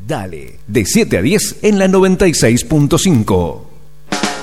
Dale, de 7 a 10 en la 96.5.